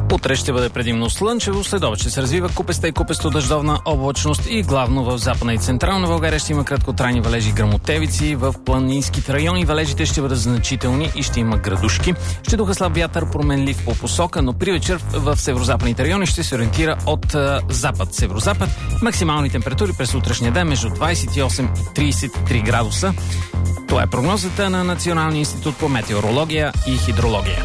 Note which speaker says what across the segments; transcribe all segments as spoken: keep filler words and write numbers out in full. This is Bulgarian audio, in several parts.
Speaker 1: Утре ще бъде предимно слънчево, следобед ще се развива купеста и купесто дъждовна облачност и главно в Западна и Централна България ще има краткотрайни валежи и гръмотевици. В планинските райони валежите ще бъдат значителни и ще има градушки. Ще духа слаб вятър, променлив по посока, но при вечер в северозападните райони ще се ориентира от а, запад-северозапад. Максимални температури през утрешния ден между двадесет и осем и тридесет и три градуса. Това е прогнозата на Националния институт по метеорология и хидрология.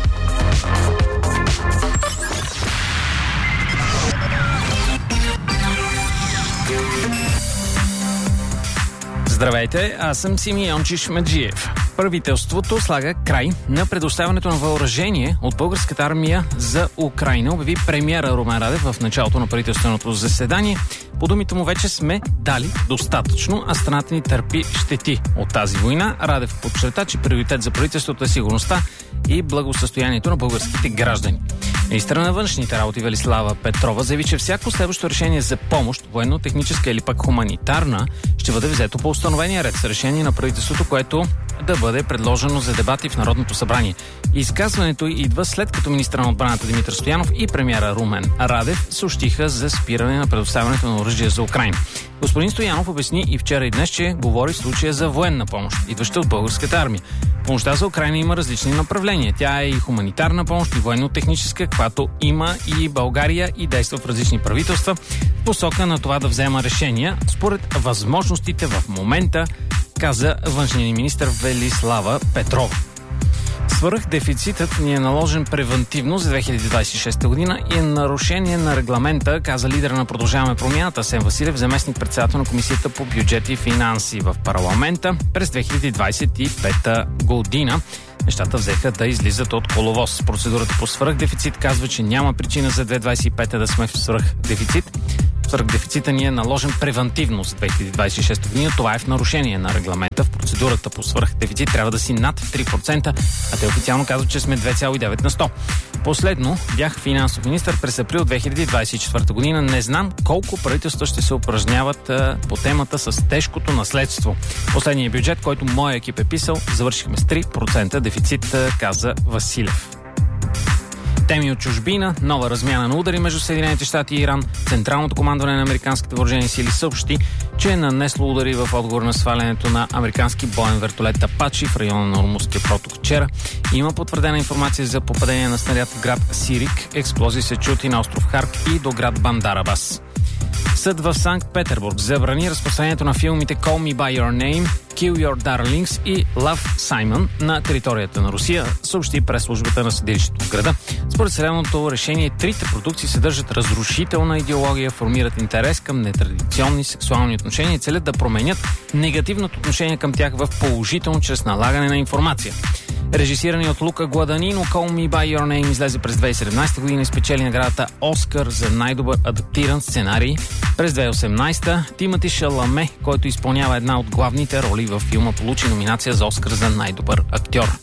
Speaker 1: Здравейте, аз съм Симеон Чишмеджиев. Правителството слага край на предоставянето на въоръжение от българската армия за Украйна, обяви премиера Румен Радев в началото на правителственото заседание. По думите му вече сме дали достатъчно, а страната ни търпи щети от тази война. Радев подчерта, че приоритет за правителството е сигурността и благосъстоянието на българските граждани. Министър на външните работи Велислава Петрова заяви, че всяко следващо решение за помощ, военно-техническа или пък хуманитарна, ще бъде взето по установения ред с решение на правителството, което да бъде предложено за дебати в Народното събрание. Изказването идва след като министър на отбраната Димитър Стоянов и премиера Румен Радев съобщиха за спиране на предоставянето на оръжие за Украйна. Господин Стоянов обясни и вчера и днес, че говори в случая за военна помощ, идваща от българската армия. Помощта за Украйна има различни направления. Тя е и хуманитарна помощ, и военно-техническа, каквато има и България и действа в различни правителства, в посока на това да взема решения според възможностите в момента, каза външният ни министър Велислава Петрова. Свръхдефицитът ни е наложен превентивно за две хиляди двадесет и шеста година и е нарушение на регламента, каза лидера на Продължаваме промяната Асен Василев, заместник председател на Комисията по бюджет и финанси в парламента през две хиляди двадесет и пета година. Нещата взеха да излизат от коловоз. Процедурата по свръхдефицит казва, че няма причина за две хиляди двадесет и пета да сме в свръхдефицит. Свръхдефицита ни е наложен превантивно за две хиляди двадесет и шеста година. Това е в нарушение на регламента. В процедурата по свръхдефицит трябва да си над три процента, а те официално казват, че сме две цяло и девет на сто. Последно бях финансов министър през април две хиляди двадесет и четвърта година. Не знам колко правителства ще се упражняват а, по темата с тежкото наследство. Последният бюджет, който моя екип е писал, завършихме с три процента дефицит, каза Василев. Теми от чужбина, нова размяна на удари между Съединените щати и Иран. Централното командване на американските въоръжени сили съобщи, че е нанесло удари в отговор на свалянето на американски боен вертолет Апачи в района на Ормузския проток вчера. Има потвърдена информация за попадение на снаряд в град Сирик. Експлозии се чути на остров Харк и до град Бандарабас. Съд в Санкт-Петербург забрани разпространението на филмите Call Me By Your Name, Kill Your Darlings и Love Simon на територията на Русия, съобщи прес-службата на съдилището в града. Според съдебното решение, трите продукции съдържат разрушителна идеология, формират интерес към нетрадиционни сексуални отношения и целят да променят негативното отношение към тях в положително чрез налагане на информация. Режисирани от Лука Гладанино, Call Me By Your Name излезе през две хиляди и седемнадесета година и спечели наградата Оскар за най-добър адаптиран сценарий. През две хиляди и осемнадесета Тимати Шаламе, който изпълнява една от главните роли във филма, получи номинация за Оскар за най-добър актьор.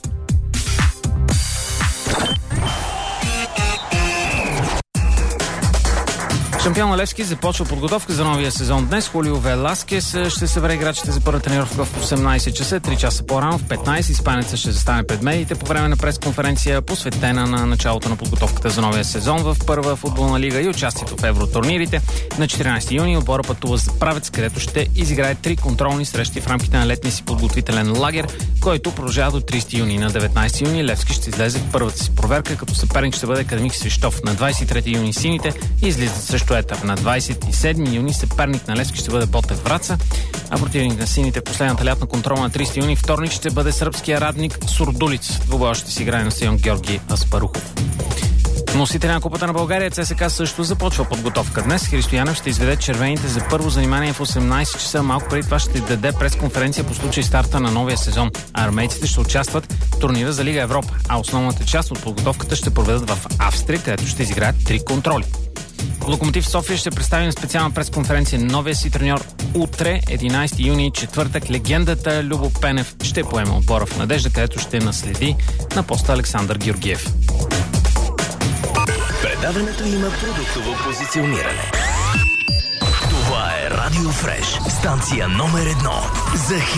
Speaker 1: Шампион Левски започва подготовка за новия сезон днес. Хулио Веласкес ще събере играчите за първа тренировка в осемнадесет часа, три часа по-рано в петнадесет. Испанецът ще застане пред медиите по време на пресконференция, посветена на началото на подготовката за новия сезон в първа футболна лига и участието в евротурнирите. На четиринадесети юни отбора пътува за Правец, където ще изиграе три контролни срещи в рамките на летния си подготвителен лагер, който продължава до тридесети юни. На деветнадесети юни Левски ще излезе в първата си проверка, като съперник ще бъде Академик Свищов. На двадесет и трети юни сините излизат срещу Етър. На двадесет и седми юни съперник на Левски ще бъде Ботев Враца, а противник на сините последната лятна контрола на тридесети юни вторник ще бъде сръбския Радник Сурдулиц. Двубоя ще си играе на стадион Георги Аспарухов. Носителя на Купата на България ЦСКА също започва подготовка днес. Христо Янев ще изведе червените за първо занимание в осемнадесет часа. Малко преди това ще даде пресконференция по случай старта на новия сезон. А армейците ще участват в турнира за Лига Европа, а основната част от подготовката ще проведат в Австрия, където ще изиграят три контроли. Локомотив София ще представи на специална пресконференция новия си треньор утре, единадесети юни, четвъртък. Легендата Любо Пенев ще поеме отбора в Надежда, където ще наследи на поста Александър Георгиев.
Speaker 2: Предаването има продуктово позициониране. Това е Радио Фреш, станция номер едно за